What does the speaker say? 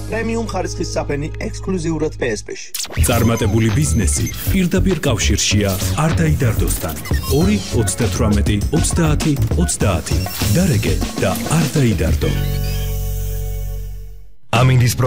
პრემიუმ ხარისხის საფენი ექსკლუზიურად PSP-ში. წარმატებული ბიზნესი პირდაპირ კავშირშია არდაიდარდოსთან. 2-38-30-30 დარეგე და არდაიდარდო. ამინდის